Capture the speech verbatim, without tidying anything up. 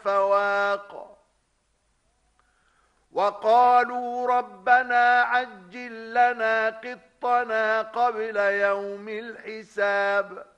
فواق وقالوا ربنا عجل لنا قطنا قبل يوم الحساب